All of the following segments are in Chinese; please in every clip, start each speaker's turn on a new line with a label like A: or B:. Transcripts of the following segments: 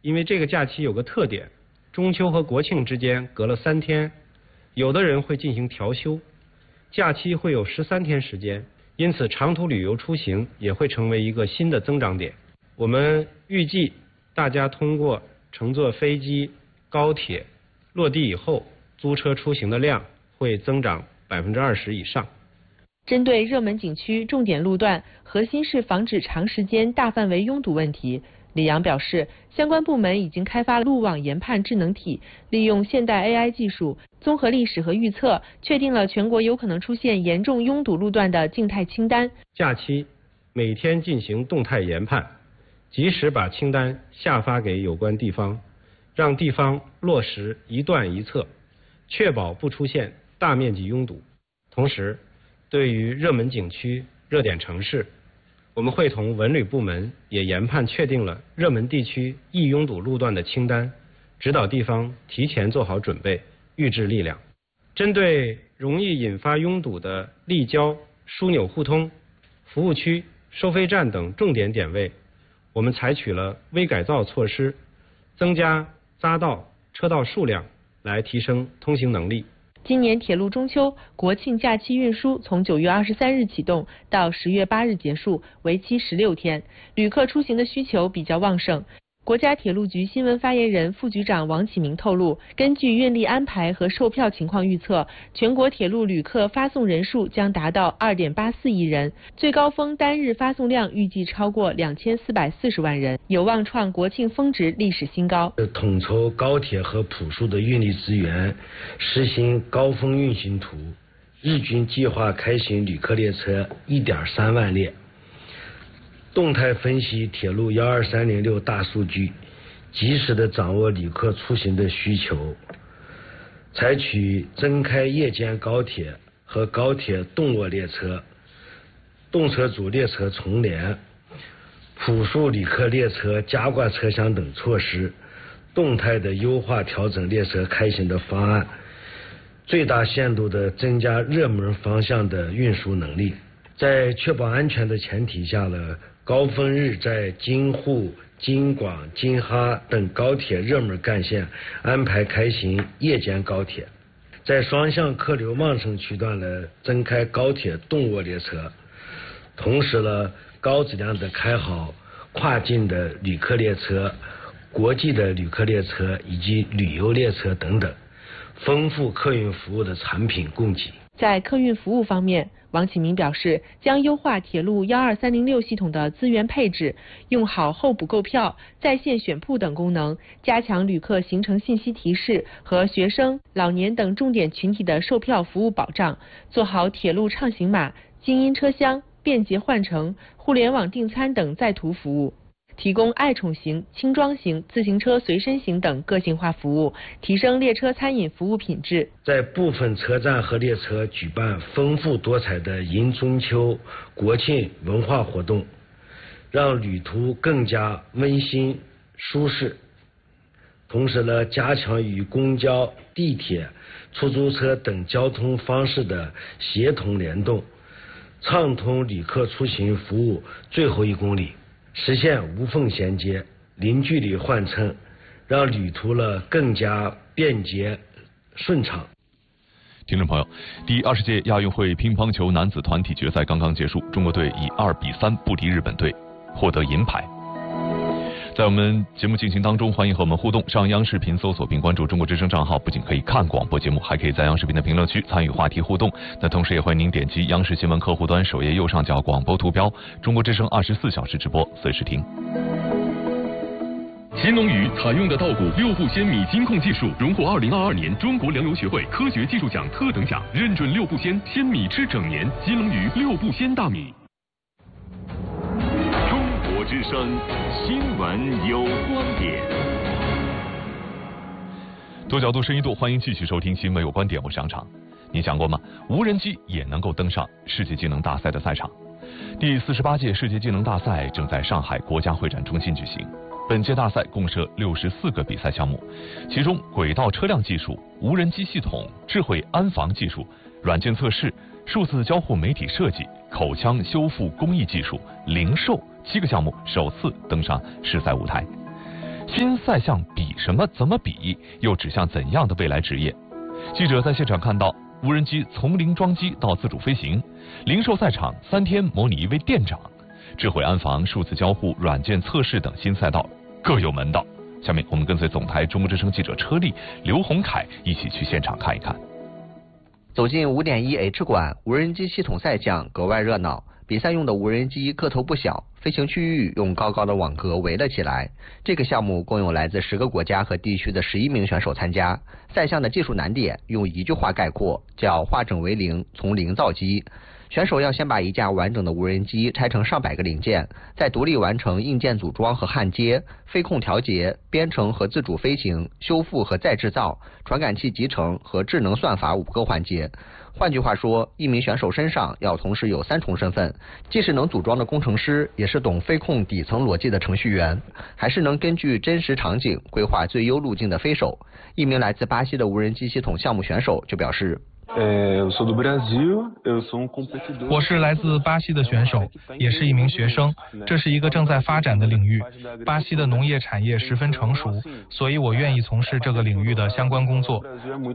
A: 因为这个假期有个特点，中秋和国庆之间隔了3天，有的人会进行调休，假期会有13天时间，因此长途旅游出行也会成为一个新的增长点。我们预计大家通过乘坐飞机、高铁落地以后，租车出行的量会增长20%以上。
B: 针对热门景区重点路段，核心是防止长时间大范围拥堵问题。李阳表示，相关部门已经开发路网研判智能体，利用现代 AI 技术，综合历史和预测，确定了全国有可能出现严重拥堵路段的静态清单。
A: 假期每天进行动态研判，及时把清单下发给有关地方，让地方落实一段一策，确保不出现大面积拥堵。同时，对于热门景区、热点城市，我们会同文旅部门也研判确定了热门地区易拥堵路段的清单，指导地方提前做好准备，预置力量。针对容易引发拥堵的立交、枢纽互通、服务区、收费站等重点点位，我们采取了微改造措施，增加匝道、车道数量，来提升通行能力。
B: 今年铁路中秋、国庆假期运输从9月23日启动到10月8日结束，为期16天，旅客出行的需求比较旺盛。国家铁路局新闻发言人、副局长王启明透露，根据运力安排和售票情况预测，全国铁路旅客发送人数将达到2.84亿人，最高峰单日发送量预计超过2440万人，有望创国庆峰值历史新高。
C: 统筹高铁和普输的运力资源，实行高峰运行图，日均计划开行旅客列车1.3万列。动态分析铁路12306大数据，及时的掌握旅客出行的需求，采取增开夜间高铁和高铁动卧列车、动车组列车重联、普输旅客列车加挂车厢等措施，动态的优化调整列车开行的方案，最大限度的增加热门方向的运输能力。在确保安全的前提下呢，高峰日在京沪、京广、京哈等高铁热门干线安排开行夜间高铁，在双向客流旺盛区段呢增开高铁动卧列车，同时呢高质量的开好跨境的旅客列车、国际的旅客列车以及旅游列车等等，丰富客运服务的产品供给。
B: 在客运服务方面，王启明表示，将优化铁路12306系统的资源配置，用好候补购票、在线选铺等功能，加强旅客行程信息提示和学生、老年等重点群体的售票服务保障，做好铁路畅行码、静音车厢、便捷换乘、互联网订餐等在途服务，提供爱宠型、轻装型、自行车随身型等个性化服务，提升列车餐饮服务品质。
C: 在部分车站和列车举办丰富多彩的迎中秋、国庆文化活动，让旅途更加温馨舒适。同时呢，加强与公交、地铁、出租车等交通方式的协同联动，畅通旅客出行服务最后1公里。实现无缝衔接、零距离换乘，让旅途了更加便捷顺畅。
D: 听众朋友，第20届亚运会乒乓球男子团体决赛刚刚结束，中国队以2-3不敌日本队，获得银牌。在我们节目进行当中，欢迎和我们互动。上央视频搜索并关注中国之声账号，不仅可以看广播节目，还可以在央视频的评论区参与话题互动。那同时也欢迎您点击央视新闻客户端首页右上角广播图标，中国之声24小时直播，随时听。
E: 新龙鱼采用的稻谷6步鲜米金控技术，荣获2022年中国粮油学会科学技术奖特等奖，认准6步鲜米吃整年。新龙鱼6步鲜大米。中国之声新闻有观点，
D: 多角度、深一度，欢迎继续收听新闻有观点，我是杨常。你想过吗？无人机也能够登上世界技能大赛的赛场。第48届世界技能大赛正在上海国家会展中心举行。本届大赛共设64个比赛项目，其中轨道车辆技术、无人机系统、智慧安防技术、软件测试、数字交互媒体设计、口腔修复工艺技术、零售7个项目首次登上世赛舞台。 新赛项比什么？怎么比？又指向怎样的未来职业？记者在现场看到，无人机从零装机到自主飞行，零售赛场3天模拟一位店长，智慧安防、数字交互、软件测试等新赛道各有门道。下面我们跟随总台中国之声记者车丽、刘洪凯一起去现场看一看。
F: 走进 5.1H 馆，无人机系统赛项格外热闹。比赛用的无人机个头不小，飞行区域用高高的网格围了起来。这个项目共有来自10个国家和地区的11名选手参加。赛项的技术难点用一句话概括，叫化整为零，从零造机。选手要先把一架完整的无人机拆成上百个零件，再独立完成硬件组装和焊接、飞控调节、编程和自主飞行、修复和再制造、传感器集成和智能算法5个环节。换句话说，一名选手身上要同时有3重身份，既是能组装的工程师，也是懂飞控底层逻辑的程序员，还是能根据真实场景规划最优路径的飞手。一名来自巴西的无人机系统项目选手就表示，
G: 我是来自巴西的选手，也是一名学生。这是一个正在发展的领域，巴西的农业产业十分成熟，所以我愿意从事这个领域的相关工作。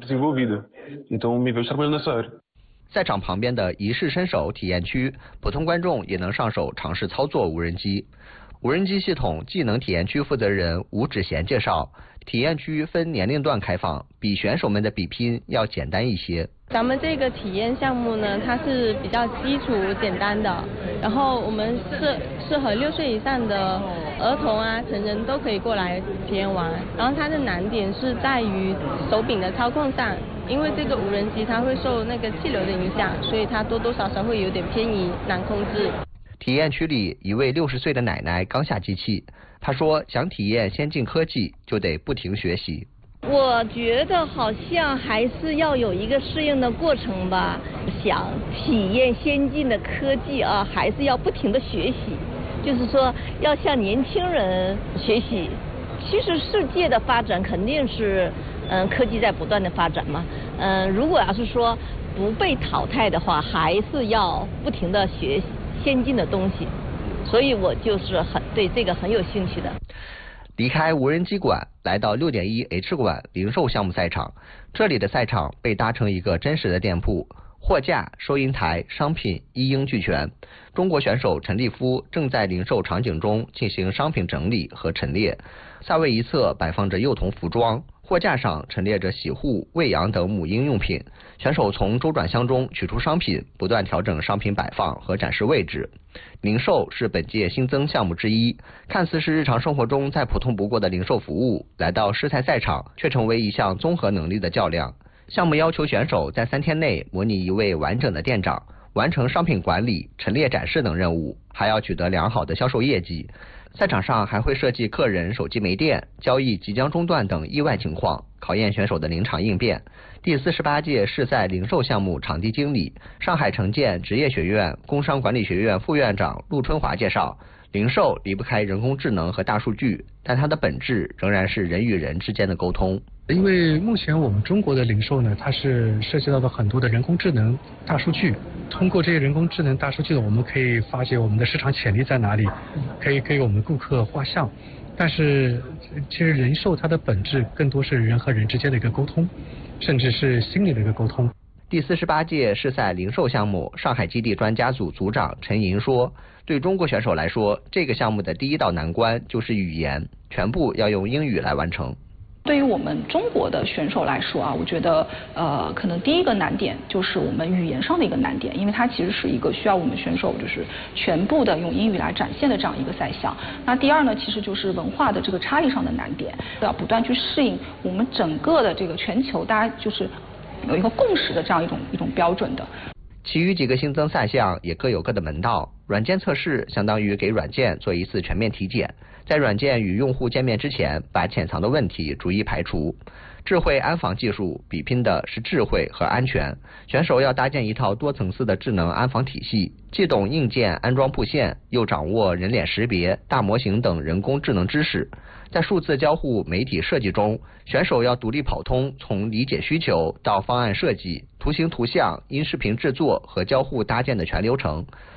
F: 赛场旁边的一试身手体验区，普通观众也能上手尝试操作无人机。无人机系统技能体验区负责人吴芷贤介绍，体验区分年龄段开放，比选手们的比拼要简单一些。
H: 咱们这个体验项目呢，它是比较基础简单的，然后我们适合6岁以上的儿童啊、成人都可以过来体验玩。然后它的难点是在于手柄的操控上，因为这个无人机它会受那个气流的影响，所以它多多少少会有点偏移，难控制。
F: 体验区里，一位60岁的奶奶刚下机器，她说想体验先进科技，就得不停学习。
I: 我觉得好像还是要有一个适应的过程吧，想体验先进的科技啊，还是要不停的学习，就是说要向年轻人学习。其实世界的发展肯定是，科技在不断的发展嘛，如果要是说不被淘汰的话，还是要不停的学习先进的东西，所以我就是对这个很有兴趣的。
F: 离开无人机馆，来到 6.1H 馆零售项目赛场，这里的赛场被搭成一个真实的店铺，货架、收银台、商品一应俱全。中国选手陈立夫正在零售场景中进行商品整理和陈列，赛位一侧摆放着幼童服装，货架上陈列着洗护、喂养等母婴用品。选手从周转箱中取出商品，不断调整商品摆放和展示位置。零售是本届新增项目之一，看似是日常生活中再普通不过的零售服务，来到世赛赛场却成为一项综合能力的较量。项目要求选手在3天内模拟一位完整的店长，完成商品管理、陈列展示等任务，还要取得良好的销售业绩。赛场上还会设计客人手机没电、交易即将中断等意外情况，考验选手的临场应变。第48届世赛零售项目场地经理、上海城建职业学院工商管理学院副院长陆春华介绍，零售离不开人工智能和大数据，但它的本质仍然是人与人之间的沟通。
J: 因为目前我们中国的零售呢，它是涉及到了很多的人工智能、大数据。通过这些人工智能、大数据呢，我们可以发掘我们的市场潜力在哪里，可以给我们的顾客画像。但是其实零售它的本质更多是人和人之间的一个沟通，甚至是心理的一个沟通。
F: 第48届世赛零售项目上海基地专家组组长陈莹说，对中国选手来说，这个项目的第一道难关就是语言，全部要用英语来完成。
K: 对于我们中国的选手来说啊，我觉得可能第一个难点就是我们语言上的一个难点，因为它其实是一个需要我们选手就是全部的用英语来展现的这样一个赛项。那第二呢，其实就是文化的这个差异上的难点，要不断去适应我们整个的这个全球大家就是有一个共识的这样一种标准的。
F: 其余几个新增赛项也各有各的门道。软件测试相当于给软件做一次全面体检，在软件与用户见面之前，把潜藏的问题逐一排除。智慧安防技术比拼的是智慧和安全，选手要搭建一套多层次的智能安防体系，既懂硬件安装布线，又掌握人脸识别、大模型等人工智能知识。在数字交互媒体设计中，选手要独立跑通从理解需求到方案设计、图形图像、音视频制作和交互搭建的全流程。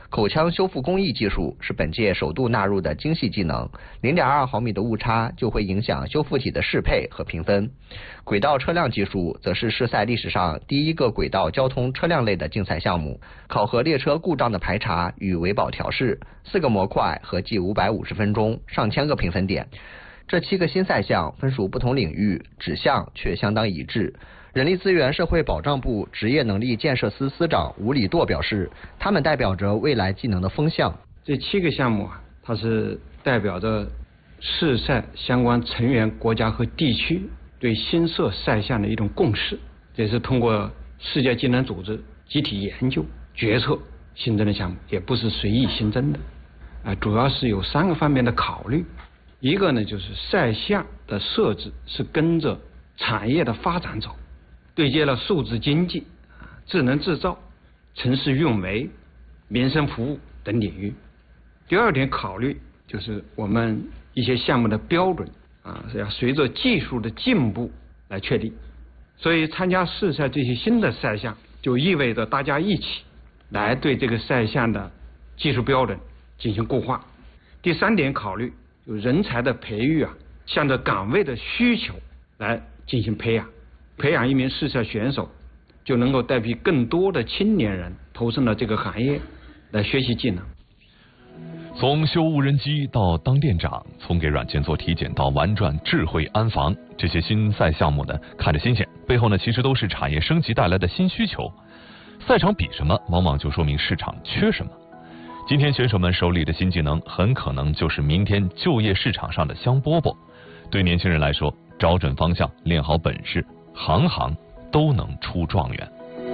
F: 口腔修复工艺技术是本届首度纳入的精细技能，0.2毫米的误差就会影响修复体的适配和评分。轨道车辆技术则是试赛历史上第一个轨道交通车辆类的竞赛项目，考核列车故障的排查与维保调试，4个模块合计550分钟，上千个评分点。这7个新赛项分属不同领域，指向却相当一致。人力资源社会保障部职业能力建设司司长吴礼舵表示，他们代表着未来技能的风向。
L: 这7个项目啊，它是代表着试赛相关成员国家和地区对新设赛项的一种共识，这是通过世界技能组织集体研究决策新增的项目，也不是随意新增的。主要是有3个方面的考虑。一个呢，就是赛项的设置是跟着产业的发展走，对接了数字经济、智能制造、城市运维、民生服务等领域。第二点考虑就是我们一些项目的标准是要随着技术的进步来确定，所以参加试赛这些新的赛项，就意味着大家一起来对这个赛项的技术标准进行固化。第3点考虑就人才的培育向着岗位的需求来进行培养，培养一名试赛选手，就能够带批更多的青年人投身到这个行业来学习技能。
D: 从修无人机到当店长，从给软件做体检到玩转智慧安防，这些新赛项目呢，看着新鲜，背后呢其实都是产业升级带来的新需求。赛场比什么，往往就说明市场缺什么。今天选手们手里的新技能，很可能就是明天就业市场上的香饽饽。对年轻人来说，找准方向，练好本事，行行都能出状元。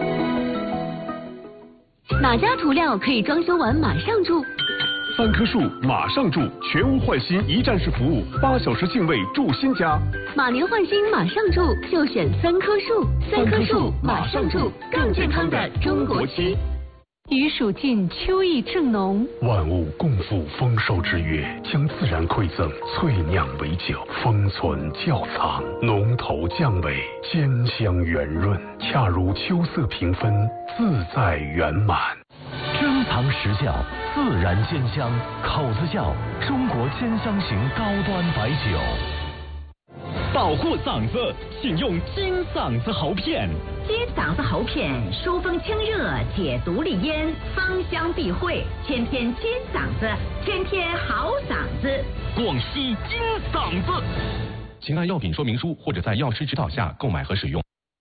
M: 哪家涂料可以装修完马上住
E: ？3棵树马上住，全屋换新一站式服务，8小时净位住新家。
M: 马年换新马上住，就选3棵树，3棵树马上住，更健康的中国区。
N: 雨暑尽，秋意正浓，
O: 万物共赴丰收之月，将自然馈赠萃酿为酒，封存窖藏，浓头降尾，兼香圆润，恰如秋色平分，自在圆满。
P: 珍藏实窖，自然鲜香，口子窖，中国鲜香型高端白酒。
E: 保护嗓子，请用金嗓子喉片。
Q: 金嗓子喉片，疏风清热，解毒利咽，芳香避秽，天天金嗓子，天天好嗓子。
E: 广西金嗓子。请按药品说明书或者在药师指导下购买和使用。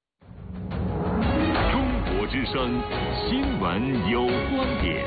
R: 中国之声，新闻有观点。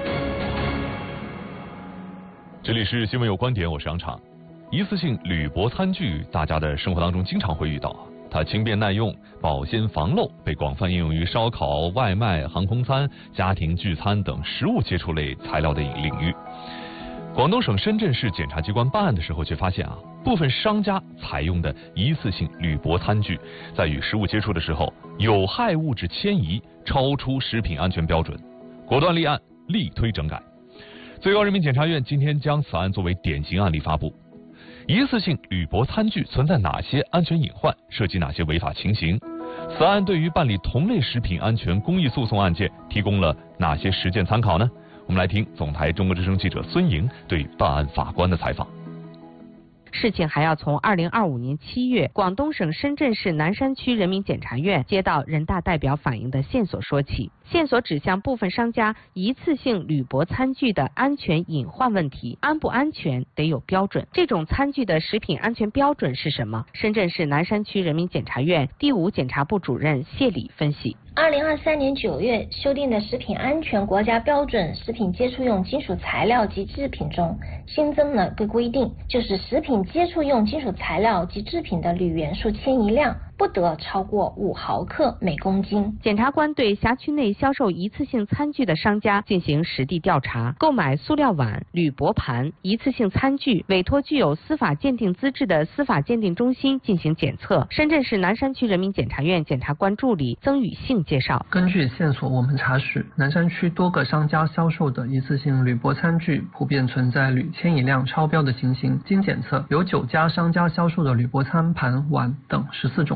D: 这里是新闻有观点，我是杨畅。一次性铝箔餐具，大家的生活当中经常会遇到，它轻便耐用，保鲜防漏，被广泛应用于烧烤、外卖、航空餐、家庭聚餐等食物接触类材料的领域。广东省深圳市检察机关办案的时候，却发现部分商家采用的一次性铝箔餐具，在与食物接触的时候，有害物质迁移超出食品安全标准，果断立案，力推整改。最高人民检察院今天将此案作为典型案例发布。一次性铝箔餐具存在哪些安全隐患，涉及哪些违法情形？此案对于办理同类食品安全公益诉讼案件提供了哪些实践参考呢？我们来听总台中国之声记者孙莹对办案法官的采访。
S: 事情还要从2025年7月，广东省深圳市南山区人民检察院接到人大代表反映的线索说起。线索指向部分商家一次性铝箔餐具的安全隐患问题，安不安全得有标准。这种餐具的食品安全标准是什么？深圳市南山区人民检察院第5检察部主任谢礼分析。
T: 2023年9月修订的食品安全国家标准食品接触用金属材料及制品中新增了个规定，就是食品接触用金属材料及制品的铝元素迁移量不得超过5毫克每公斤。
S: 检察官对辖区内销售一次性餐具的商家进行实地调查，购买塑料碗、铝箔盘、一次性餐具，委托具有司法鉴定资质的司法鉴定中心进行检测。深圳市南山区人民检察院检察官助理曾宇信介绍，
U: 根据线索，我们查实南山区多个商家销售的一次性铝箔餐具普遍存在铝迁移量超标的情形。经检测，有9家商家销售的铝箔餐盘、碗等14种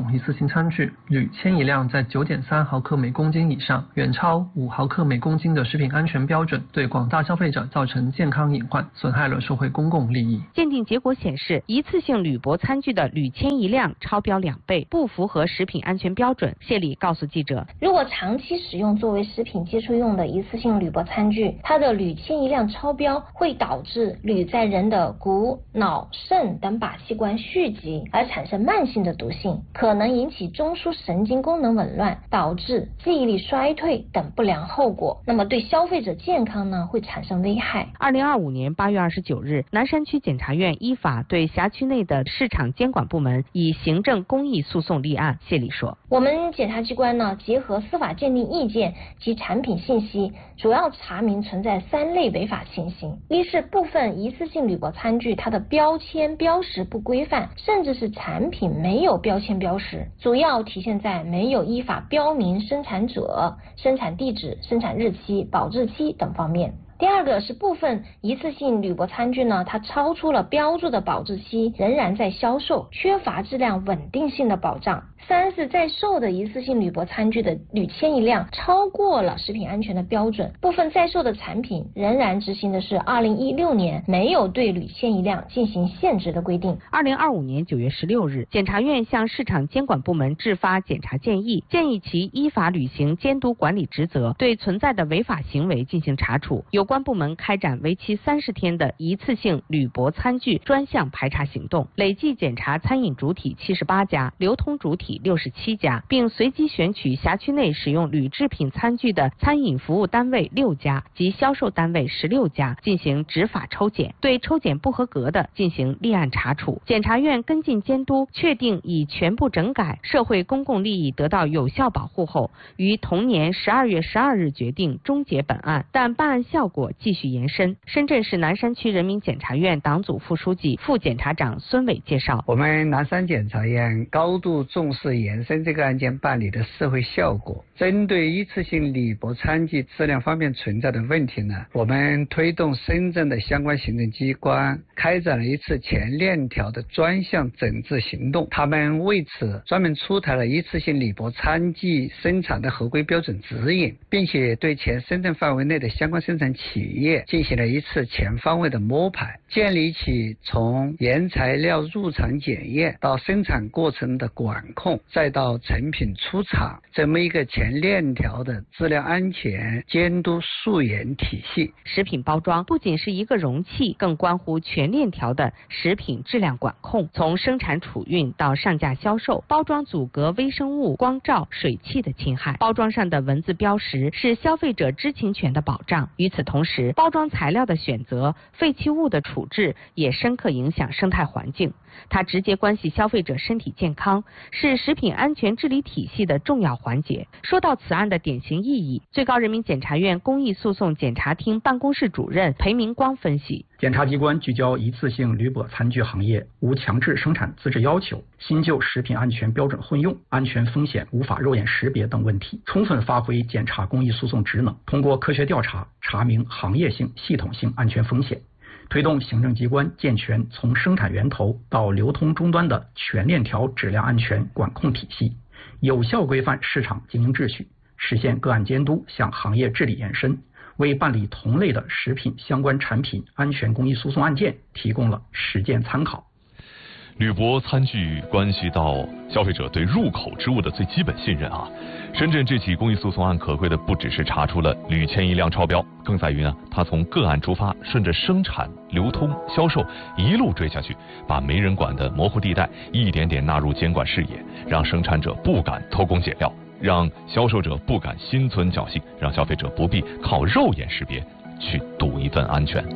U: 一次性餐具，铝铅一量在 9.3 毫克每公斤以上，远超5毫克每公斤的食品安全标准，对广大消费者造成健康隐患，损害了社会公共利益。
S: 鉴定结果显示，一次性铝箔餐具的铝铅一量超标2倍，不符合食品安全标准。谢丽告诉记者，
T: 如果长期使用作为食品接触用的一次性铝箔餐具，它的铝铅一量超标，会导致铝在人的骨、脑、肾等靶器官蓄积，而产生慢性的毒性，可能引起中枢神经功能紊乱，导致记忆力衰退等不良后果。那么对消费者健康呢，会产生危害。
S: 2025年8月29日，南山区检察院依法对辖区内的市场监管部门以行政公益诉讼立案。谢丽说，
T: 我们检察机关呢，结合司法鉴定意见及产品信息，主要查明存在3类违法情形。一是部分一次性铝箔餐具它的标签标识不规范，甚至是产品没有标签标识，主要体现在没有依法标明生产者、生产地址、生产日期、保质期等方面。第二个是部分一次性铝箔餐具呢，它超出了标注的保质期，仍然在销售，缺乏质量稳定性的保障。3是在售的一次性铝箔餐具的铝铅一量超过了食品安全的标准，部分在售的产品仍然执行的是2016年没有对铝铅一量进行限值的规定。
S: 2025年9月16日，检察院向市场监管部门制发检察建议，建议其依法履行监督管理职责，对存在的违法行为进行查处。有关部门开展为期30天的一次性铝箔餐具专项排查行动，累计检查餐饮主体78家，流通主体67家，并随机选取辖区内使用铝制品餐具的餐饮服务单位6家及销售单位16家进行执法抽检，对抽检不合格的进行立案查处。检察院跟进监督，确定已全部整改，社会公共利益得到有效保护后，于同年12月12日决定终结本案，但办案效果继续延伸。深圳市南山区人民检察院党组副书记、副检察长孙伟介绍，
A: 我们南山检察院高度重视延伸这个案件办理的社会效果。针对一次性铝箔餐具质量方面存在的问题呢，我们推动深圳的相关行政机关开展了一次全链条的专项整治行动。他们为此专门出台了一次性铝箔餐具生产的合规标准指引，并且对全深圳范围内的相关生产企业进行了一次全方位的摸排，建立起从原材料入场检验到生产过程的管控，再到成品出厂这么一个全链条的质量安全监督溯源体系。
S: 食品包装不仅是一个容器，更关乎全链条的食品质量管控，从生产储运到上架销售，包装阻隔微生物、光照、水汽的侵害。包装上的文字标识是消费者知情权的保障。与此同时，包装材料的选择、废弃物的处置也深刻影响生态环境，它直接关系消费者身体健康，是食品安全治理体系的重要环节。说到此案的典型意义，最高人民检察院公益诉讼检察厅办公室主任裴明光分析，
V: 检察机关聚焦一次性铝箔餐具行业无强制生产资质要求、新旧食品安全标准混用、安全风险无法肉眼识别等问题，充分发挥检察公益诉讼职能，通过科学调查查明行业性、系统性安全风险，推动行政机关健全从生产源头到流通终端的全链条质量安全管控体系，有效规范市场经营秩序，实现个案监督向行业治理延伸，为办理同类的食品相关产品安全公益诉讼案件提供了实践参考。
D: 铝箔餐具关系到消费者对入口之物的最基本信任啊。深圳这起公益诉讼案可贵的不只是查出了铝铅一量超标，更在于呢，它从个案出发，顺着生产、流通、销售一路追下去，把没人管的模糊地带一点点纳入监管视野，让生产者不敢偷工减料，让销售者不敢心存侥幸，让消费者不必靠肉眼识别去赌一份安全。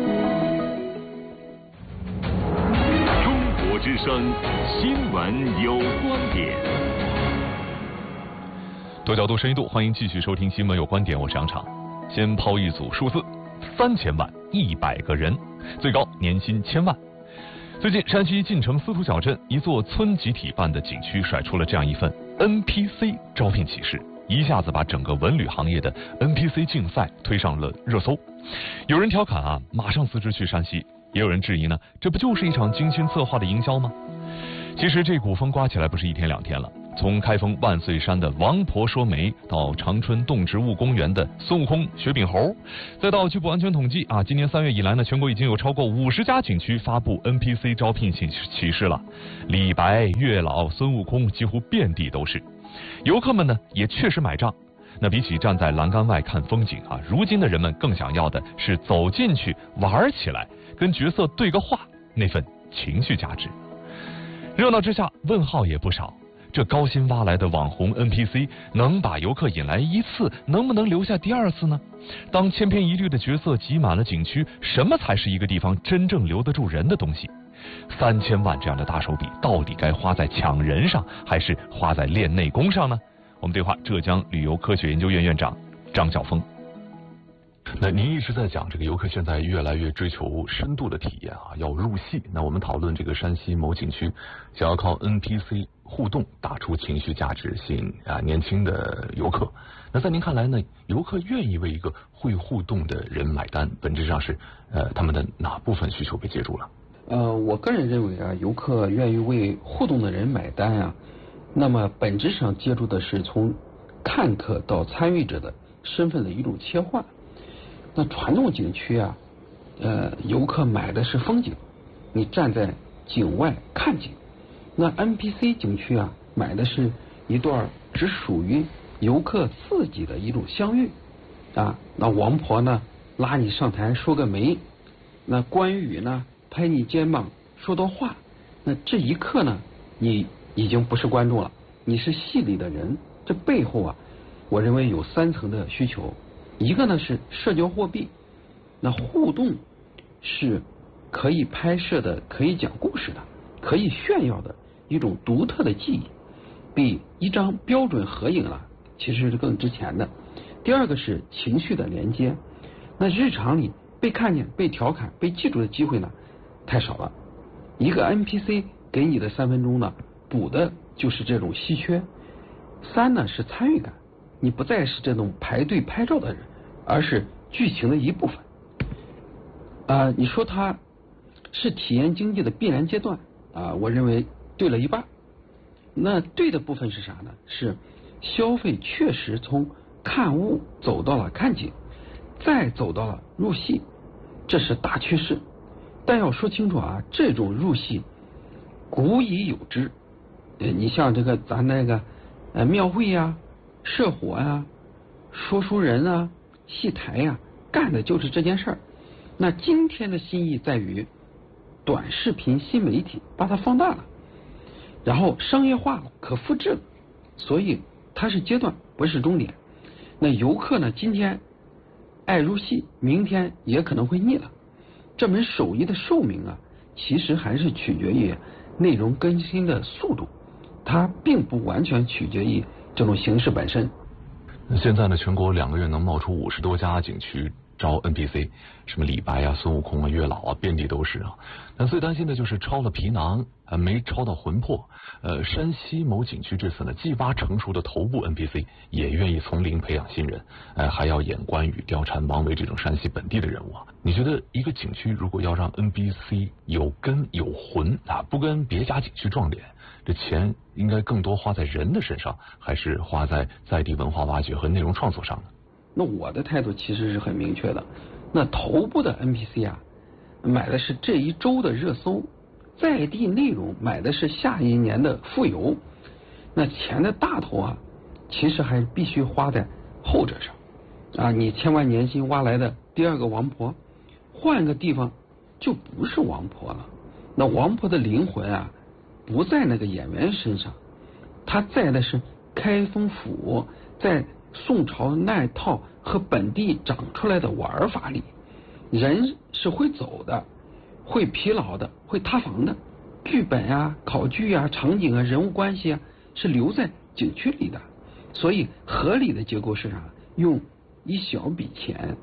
R: 中国之声新闻有观点。
D: 多角度、深一度，欢迎继续收听新闻有观点，我是杨昶。先抛一组数字：3000万，100个人，最高年薪1000万。最近，山西晋城司徒小镇一座村集体办的景区甩出了这样一份 NPC 招聘启事，一下子把整个文旅行业的 NPC 竞赛推上了热搜。有人调侃啊，马上辞职去山西；也有人质疑呢，这不就是一场精心策划的营销吗？ 其实这股风刮起来不是一天两天了，从开封万岁山的王婆说媒，到长春动植物公园的孙悟空、雪饼猴，再到据不完全统计啊，今年3月以来呢，全国已经有超过50家景区发布 NPC 招聘启事了。李白、月老、孙悟空几乎遍地都是，游客们呢也确实买账。那比起站在栏杆外看风景啊，如今的人们更想要的是走进去玩起来，跟角色对个话，那份情绪价值。热闹之下，问号也不少。这高薪挖来的网红 NPC 能把游客引来一次，能不能留下第二次呢？当千篇一律的角色挤满了景区，什么才是一个地方真正留得住人的东西？3000万这样的大手笔，到底该花在抢人上，还是花在练内功上呢？我们对话浙江旅游科学研究院院长张晓峰。 那您一直在讲这个游客现在越来越追求深度的体验啊，要入戏。那我们讨论这个山西某景区想要靠 NPC 互动打出情绪价值，吸引年轻的游客。那在您看来呢，游客愿意为一个会互动的人买单，本质上是他们的哪部分需求被接住了？
B: 我个人认为啊，游客愿意为互动的人买单啊，那么本质上接触的是从看客到参与者的身份的一种切换。那传统景区啊，游客买的是风景，你站在景外看景。那 NPC 景区啊，买的是一段只属于游客自己的一种相遇啊。那王婆呢拉你上台说个媒，那关羽呢拍你肩膀说段话，那这一刻呢，你已经不是观众了，你是戏里的人。这背后啊，我认为有3层的需求。一个呢是社交货币，那互动是可以拍摄的，可以讲故事的，可以炫耀的一种独特的记忆，比一张标准合影啊其实是更值钱的。第二个是情绪的连接，那日常里被看见、被调侃、被记住的机会呢太少了，一个 NPC 给你的3分钟呢补的就是这种稀缺。3呢是参与感，你不再是这种排队拍照的人，而是剧情的一部分。你说它是体验经济的必然阶段我认为对了一半。那对的部分是啥呢？是消费确实从看物走到了看景，再走到了入戏，这是大趋势。但要说清楚啊，这种入戏古已有之。你像这个咱那个庙会呀、社火呀、说书人啊、戏台呀，干的就是这件事儿。那今天的新意在于短视频新媒体把它放大了，然后商业化了，可复制了，所以它是阶段，不是终点。那游客呢，今天爱入戏，明天也可能会腻了。这门手艺的寿命啊，其实还是取决于内容更新的速度，它并不完全取决于这种形式本身。
D: 现在呢，全国2个月能冒出50多家景区招 NPC， 什么李白啊、孙悟空啊、月老啊，遍地都是啊。那最担心的就是抄了皮囊没抄到魂魄。山西某景区这次呢，既挖成熟的头部 NPC， 也愿意从零培养新人，还要演关羽、貂蝉、王维这种山西本地的人物啊。你觉得一个景区如果要让 NPC 有根有魂不跟别家景区撞脸，这钱应该更多花在人的身上，还是花在地文化挖掘和内容创作上呢？
B: 那我的态度其实是很明确的。那头部的 NPC 啊，买的是这一周的热搜，在地内容买的是下一年的富游。那钱的大头啊，其实还必须花在后者上你千万年薪挖来的第2个王婆，换个地方就不是王婆了。那王婆的灵魂啊，不在那个演员身上，他在的是开封府在宋朝那套和本地长出来的玩法里。人是会走的，会疲劳的，会塌房的，剧本啊、考据啊、场景啊、人物关系啊是留在景区里的。所以合理的结构是啥？用一小笔钱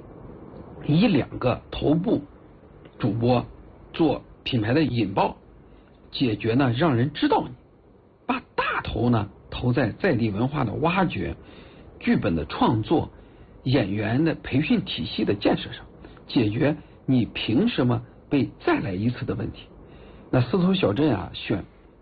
B: 1-2个头部主播做品牌的引爆，解决呢让人知道你，把大头呢投在地文化的挖掘、剧本的创作、演员的培训体系的建设上，解决你凭什么被再来一次的问题。那丝绸小镇啊，选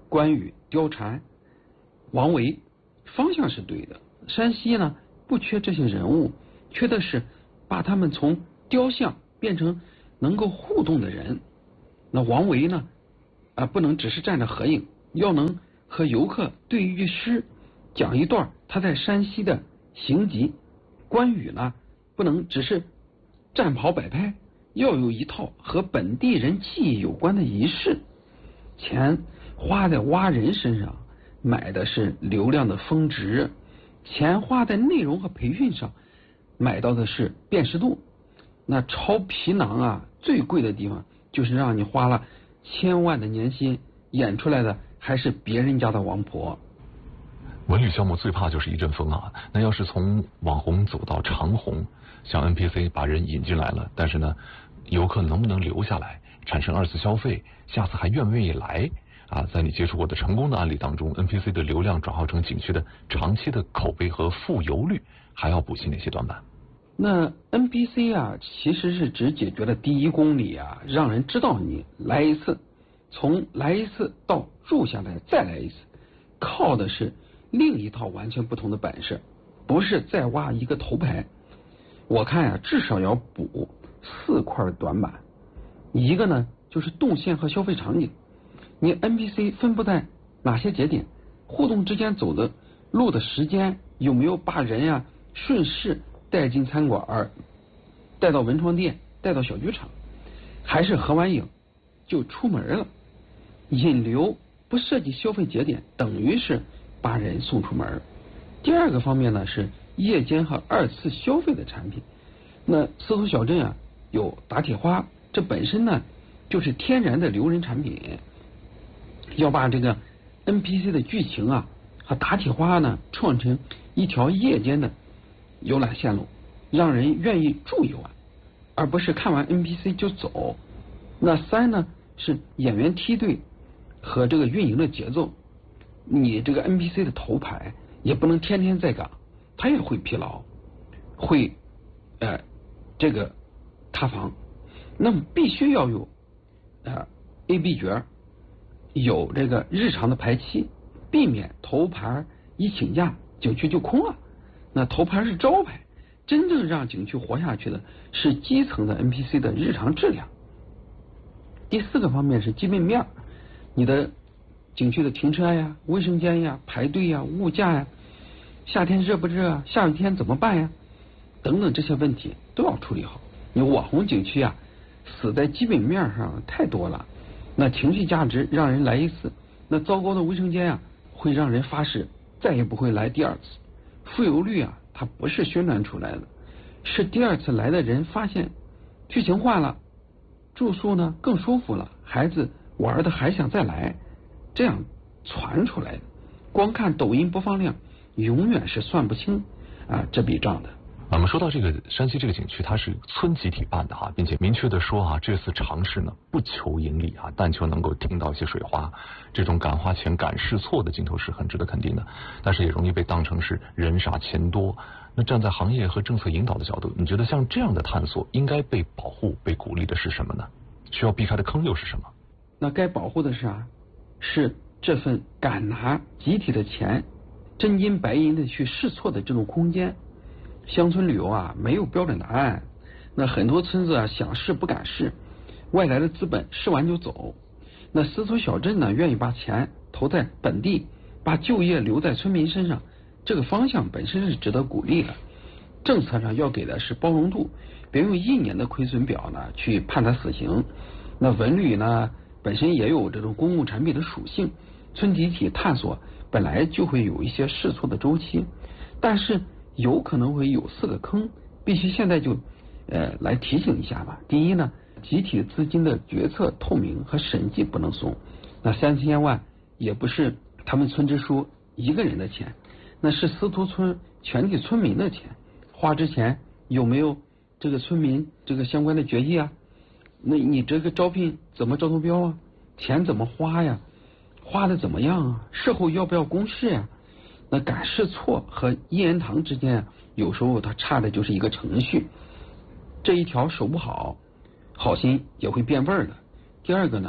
B: 关羽、貂蝉、王维，方向是对的。山西呢不缺这些人物，缺的是把他们从雕像变成能够互动的人。那王维呢不能只是站着合影，要能和游客对一句诗，讲一段他在山西的行迹。关羽呢不能只是战袍摆拍，要有一套和本地人记忆有关的仪式。钱花在挖人身上，买的是流量的峰值；钱花在内容和培训上，买到的是辨识度。那抄皮囊啊，最贵的地方就是让你花了1000万的年薪，演出来的还是别人家的王婆。
D: 文旅项目最怕就是一阵风啊！那要是从网红走到长红，像 NPC 把人引进来了，但是呢，游客能不能留下来，产生2次消费，下次还愿不愿意来啊？在你接触过的成功的案例当中 ，NPC 的流量转化成景区的长期的口碑和复游率，还要补齐哪些短板？
B: 那 NPC 啊，其实是只解决了第1公里啊，让人知道你来一次，从来一次到住下来再来一次，靠的是另一套完全不同的本事，不是再挖一个头牌。我看呀，至少要补4块短板。一个呢，就是动线和消费场景。你 NPC 分布在哪些节点，互动之间走的路的时间，有没有把人呀顺势带进餐馆，带到文创店，带到小剧场，还是合完影就出门了？引流不设计消费节点，等于是把人送出门。第2个方面呢，是夜间和2次消费的产品。那司徒小镇啊有打铁花，这本身呢就是天然的留人产品。要把这个 NPC 的剧情啊和打铁花呢创成一条夜间的游览线路，让人愿意住一晚，而不是看完 NPC 就走。那3呢是演员梯队和这个运营的节奏。你这个 NPC 的头牌也不能天天在岗，他也会疲劳，会这个塌房。那么必须要有A、B 角，有这个日常的排期，避免头牌一请假景区就空了。那头牌是招牌，真正让景区活下去的是基层的 NPC 的日常质量。第4个方面是基本面，你的景区的停车呀、卫生间呀、排队呀、物价呀，夏天热不热啊，下雨天怎么办呀，等等这些问题都要处理好。你网红景区啊，死在基本面上太多了。那情绪价值让人来一次，那糟糕的卫生间啊，会让人发誓再也不会来第2次。复游率啊，它不是宣传出来的，是第2次来的人发现剧情换了，住宿呢更舒服了，孩子玩的还想再来，这样传出来的。光看抖音播放量永远是算不清这笔账的。
D: 我们说到这个山西这个景区，它是村集体办的哈，并且明确的说这次尝试呢不求盈利但求能够听到一些水花。这种敢花钱敢试错的劲头是很值得肯定的，但是也容易被当成是人傻钱多。那站在行业和政策引导的角度，你觉得像这样的探索应该被保护、被鼓励的是什么呢？需要避开的坑又是什么？
B: 那该保护的是是这份敢拿集体的钱真金白银的去试错的这种空间。乡村旅游没有标准答案，那很多村子想试不敢试，外来的资本试完就走。那司徒小镇呢，愿意把钱投在本地，把就业留在村民身上，这个方向本身是值得鼓励的。政策上要给的是包容度，别用1年的亏损表呢去判他死刑。那文旅呢本身也有这种公共产品的属性，村集体探索本来就会有一些试错的周期，但是有可能会有4个坑，必须现在就来提醒一下吧。第一呢，集体资金的决策透明和审计不能松。那3000万也不是他们村支书一个人的钱，那是司徒村全体村民的钱。花之前有没有这个村民这个相关的决议那你这个招聘怎么招投标钱怎么花呀？花的怎么样事后要不要公示呀？那敢试错和一言堂之间有时候它差的就是一个程序，这一条守不好，好心也会变味儿的。第2个呢，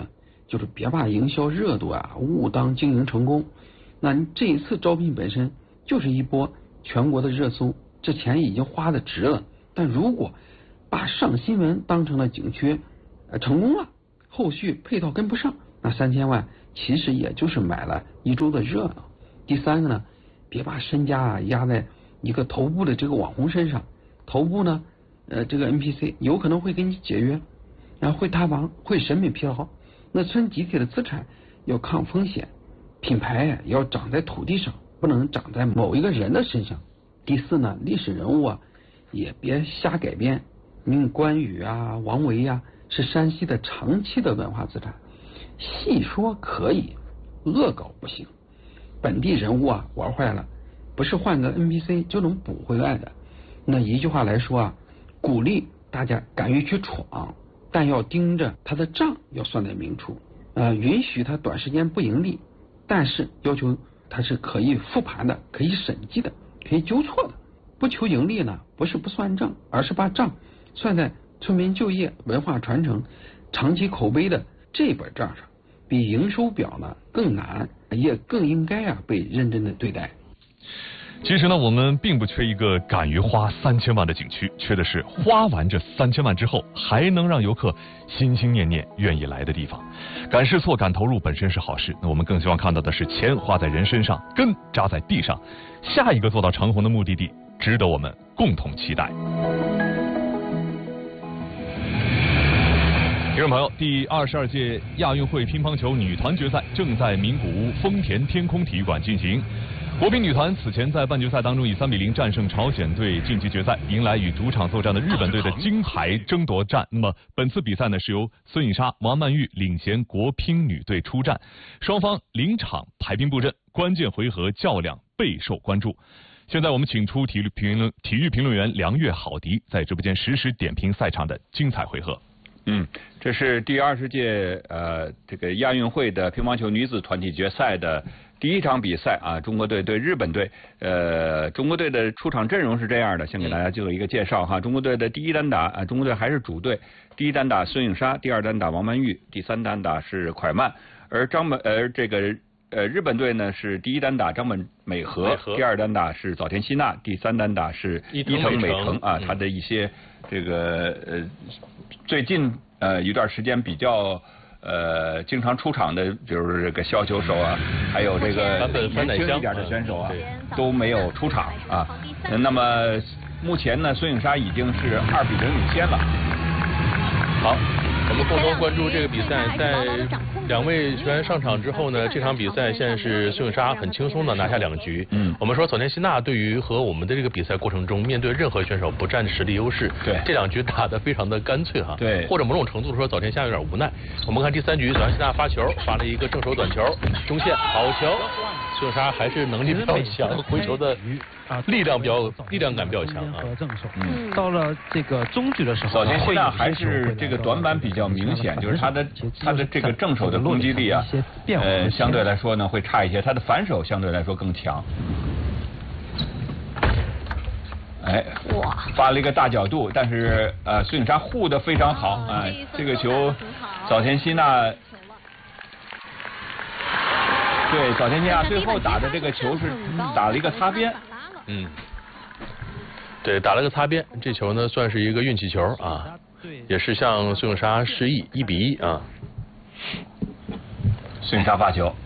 B: 就是别把营销热度啊误当经营成功。那这一次招聘本身就是一波全国的热搜，这钱已经花的值了。但如果把上新闻当成了紧缺，成功了，后续配套跟不上，那3000万其实也就是买了一周的热闹。第三个呢，别把身家啊压在一个头部的这个网红身上，头部呢这个 NPC 有可能会跟你解约，然后会塌房，会审美疲劳。那存集体的资产要抗风险，品牌要长在土地上，不能长在某一个人的身上。第四呢，历史人物啊也别瞎改编。关羽啊、王维啊是山西的长期的文化资产，细说可以，恶搞不行。本地人物啊玩坏了，不是换个 NPC 就能补回来的。那一句话来说啊，鼓励大家敢于去闯，但要盯着他的账要算得明楚。允许他短时间不盈利，但是要求他是可以复盘的，可以审计的，可以纠错的。不求盈利呢，不是不算账，而是把账算在村民就业、文化传承、长期口碑的这本账上，比营收表呢更难，也更应该啊被认真的对待。
D: 其实呢，我们并不缺一个敢于花3000万的景区，缺的是花完这3000万之后，还能让游客心心念念愿意来的地方。敢试错、敢投入本身是好事，那我们更希望看到的是钱花在人身上，根扎在地上，下一个做到长虹的目的地，值得我们共同期待。听众朋友，第22届亚运会乒乓球女团决赛正在名古屋丰田天空体育馆进行。国乒女团此前在半决赛当中以3-0战胜朝鲜队晋级决赛，迎来与主场作战的日本队的金牌争夺战。那么本次比赛呢，是由孙颖莎、王曼玉领衔国乒女队出战，双方临场排兵布阵，关键回合较量备受关注。现在我们请出体育评论员梁月好迪，在直播间实时点评赛场的精彩回合。
C: 这是第20届这个亚运会的乒乓球女子团体决赛的第一场比赛啊，中国队对日本队。中国队的出场阵容是这样的，先给大家做一个介绍哈。中国队的第一单打中国队还是主队，第一单打孙颖莎，第二单打王曼玉，第三单打是蒯曼，而日本队呢是第一单打张本美和，第二单打是早田希娜，第三单打是伊藤美诚啊。他的一些这个最近一段时间比较经常出场的，比如这个削球手啊，还有这个年轻一点的选手啊，都没有出场啊。那么目前呢，孙颖莎已经是2-0领先了。
G: 好，我们共同关注这个比赛。在两位球员上场之后呢，这场比赛现在是孙颖莎很轻松的拿下2局。我们说早田希娜对于和我们的这个比赛过程中，面对任何选手不占实力优势，
C: 对
G: 这2局打得非常的干脆哈。
C: 对，
G: 或者某种程度说早田希娜有点无奈。我们看第3局，早田希娜发球，发了一个正手短球，中线好球。孙颖莎还是能力比较强，回球的力量感比较强啊。
W: 到了这个中局的时候，
C: 早田希娜还是这个短板比较明显，就是他的这个正手的攻击力啊，相对来说呢会差一些，他的反手相对来说更强。发了一个大角度，但是孙颖莎护得非常好这个球早田希娜。对，早田希娜最后打的这个球是打了一个擦边。
G: 对，打了个擦边，这球呢算是一个运气球啊，也是向孙颖莎示意1-1啊。
C: 孙颖莎发球，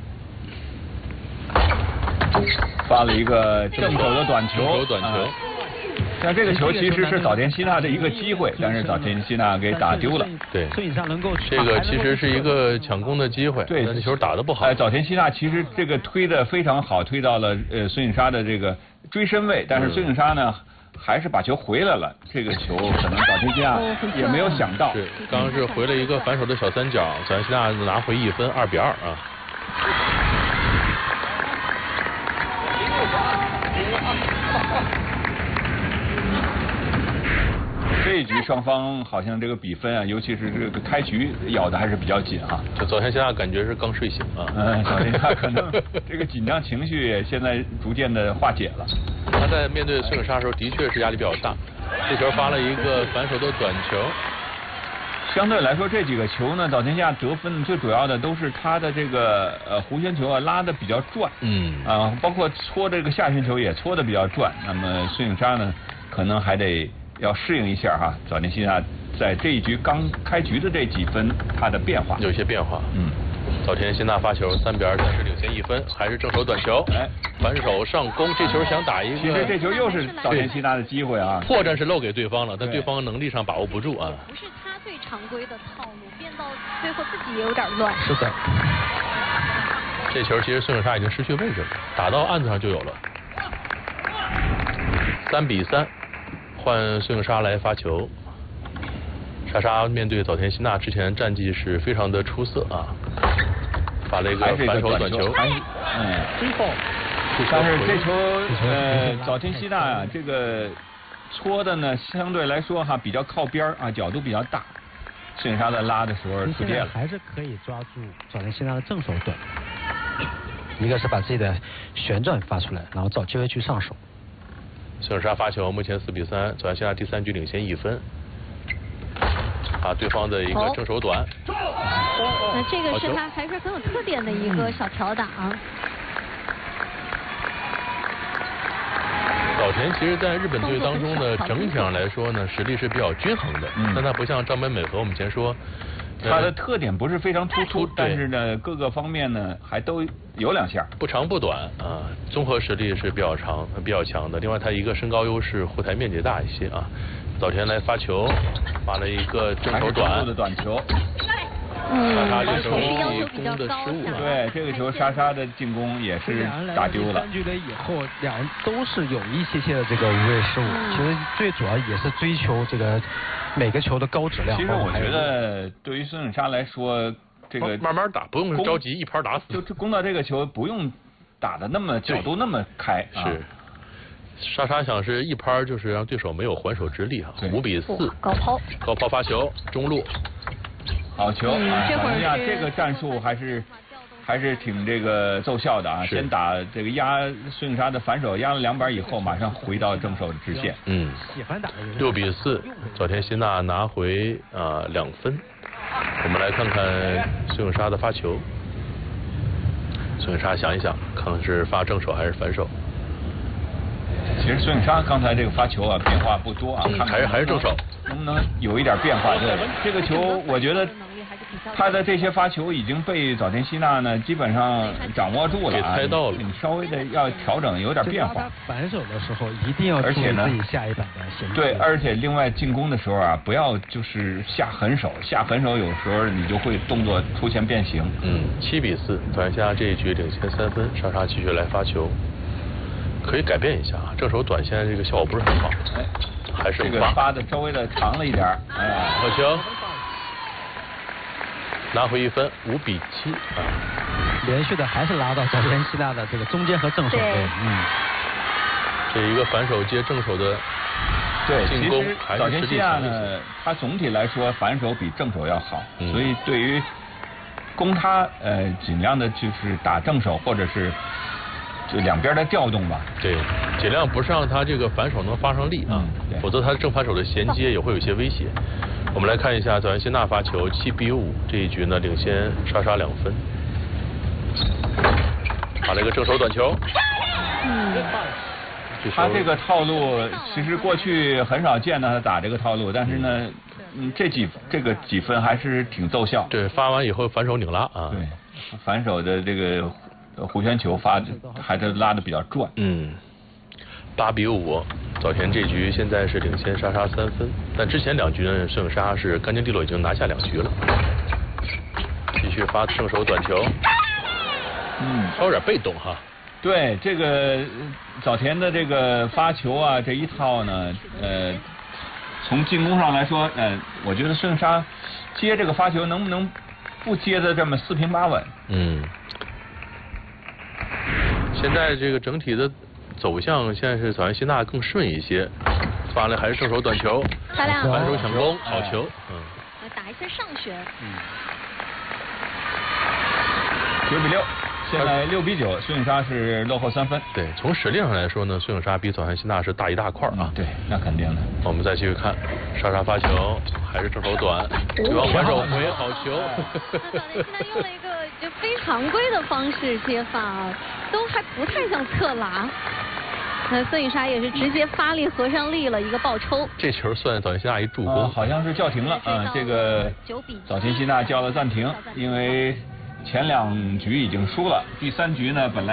C: 发了一个正手的短球。像这个球其实是早田希娜的一个机会，但是早田希娜给打丢了。
G: 对，这个其实是一个抢攻的机会，对，这球打得不好。
C: 早田希娜其实这个推得非常好，推到了孙颖莎的这个追身位，但是孙颖莎呢还是把球回来了。这个球可能早田希娜也没有想到。
G: 是，刚刚是回了一个反手的小三角，早田希娜拿回1分，2-2啊。
C: 这一局双方好像这个比分啊，尤其是这个开局咬的还是比较紧哈。
G: 就早田希娜感觉是刚睡醒啊。
C: 早田希娜可能这个紧张情绪现在逐渐的化解了。
G: 他在面对孙颖莎的时候的确是压力比较大。这球发了一个反手的短球，
C: 相对来说，这几个球呢，早田希娜得分最主要的都是他的这个弧旋球啊拉的比较转，包括搓这个下旋球也搓的比较转。那么孙颖莎呢，可能还得要适应一下哈，早田希娜在这一局刚开局的这几分，它的变化
G: 有一些变化。早田希娜发球3比2暂时领先1分，还是正手短球，反手上攻，这球想打一个，
C: 其实这球又是早田希娜的机会啊，
G: 破绽是漏给对方了，但对方能力上把握不住啊。
H: 不是他最常规的套路，变到最后自己也有点乱。
G: 是的，这球其实孙颖莎已经失去位置了，打到案子上就有了。3比3，换孙颖莎来发球。莎莎面对早田希娜之前战绩是非常的出色啊，发了一个反手短球，
C: 真棒。但是这球早田希娜啊，这个搓的呢相对来说哈比较靠边啊，角度比较大。孙颖莎在拉的时候出界了，
W: 还是可以抓住早田希娜的正手短，一个是把自己的旋转发出来，然后找机会去上手。
G: 孙颖莎发球，目前4比3，早田希娜第3局领先1分。对方的一个正手短，
H: 那这个是他还是很有特点的一个小调打。
G: 早田其实在日本队当中呢，整体上来说呢，实力是比较均衡的，但他不像张本美和我们前说，
C: 他的特点不是非常突出，但是呢，各个方面呢还都有2下，
G: 不长不短啊，综合实力是比较强的。另外，他一个身高优势，护台面积大一些啊。早田来发球，发了一个正手短
C: 的短球。
G: 莎莎这球进攻的失误，
C: 对这个球莎莎的进攻也是打丢了。
W: 3局以后，两人都是有一些的这个无谓失误。其实最主要也是追求这个每个球的高质量。
C: 其实我觉得对于孙颖莎来说，这个
G: 慢慢打，不用着急一拍打死。
C: 就攻到这个球不用打的那么角度那么开。
G: 是。莎莎想是一拍就是让对手没有还手之力5比4，高抛发球中路，
C: 好球啊！这个战术还是挺这个奏效的啊！先打这个压孙颖莎的反手，压了2板以后，马上回到正手的直线。
G: 6比4，早田希娜拿回2分。我们来看看孙颖莎的发球，孙颖莎想一想，看是发正手还是反手。
C: 其实孙颖莎刚才这个发球啊，变化不多啊，
G: 还是正手，
C: 能不能有一点变化？对，这个球我觉得他的这些发球已经被早田希娜呢基本上掌握住了，
G: 给猜到了，
C: 你稍微的要调整，有点变化。
W: 反手的时候一定要注意自己下一板的衔接。
C: 对，而且另外进攻的时候啊，不要就是下狠手，有时候你就会动作出现变形。
G: 7比4，早田希娜这一局领先3分，莎莎继续来发球。可以改变一下啊，正手短现在这个效果不是很好，还是
C: 这个发的稍微的长了一点。
G: 好球，拿回1分，5比7啊，
W: 连续的还是拉到早田希娜的这个中间和正手。
G: 这一个反手接正手的进攻，
C: 早田希娜呢，他总体来说反手比正手要好，所以对于攻他尽量的就是打正手或者是。就两边的调动吧，
G: 对，尽量不是让他这个反手能发上力啊，否则他正反手的衔接也会有一些威胁。我们来看一下早田希娜发球，7比5，这一局呢领先莎莎2分，打了一个正手短球。
C: 他这个套路其实过去很少见到他打这个套路，但是呢，这个几分还是挺奏效。
G: 对，发完以后反手拧拉啊。
C: 对，反手的这个。弧旋球发还是拉的比较转。
G: 8比5，早田这局现在是领先莎莎3分，但之前2局呢，孙颖莎是干净利落已经拿下2局了。继续发正手短球，稍有点被动哈。
C: 对，这个早田的这个发球啊，这一套呢，从进攻上来说，我觉得孙颖莎接这个发球能不能不接的这么4平8稳？
G: 现在这个整体的走向，现在是早田希娜更顺一些，发了还是正手短球，
H: 漂亮，
G: 反手抢攻，好球，
H: 打一下上旋。
C: 9比6， 现在6-9，孙颖莎是落后3分。
G: 对，从实力上来说呢，孙颖莎比早田希娜是大一大块啊。
C: 对，那肯定的。
G: 我们再继续看，莎莎发球还是正手短，对方还手回好球。
H: 那早田希娜用了一个就非常规的方式接发，都还不太像侧拉。那孙颖莎也是直接发力合上力了一个爆抽。
G: 这球算早田希娜一助攻，
C: 好像是叫停了啊。这个早田希娜叫了暂停，因为前2局已经输了，第3局呢本来。